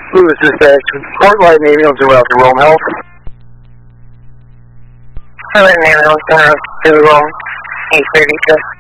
Lewis dispatch, Port Light ambulance and route to Rome Health. Port Light ambulance and route to Rome, 836.